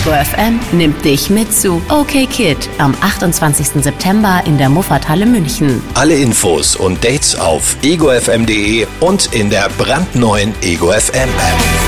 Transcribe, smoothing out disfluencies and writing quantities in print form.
Ego FM nimmt dich mit zu OK Kid am 28. September in der Muffathalle München. Alle Infos und Dates auf egofm.de und in der brandneuen Ego FM App.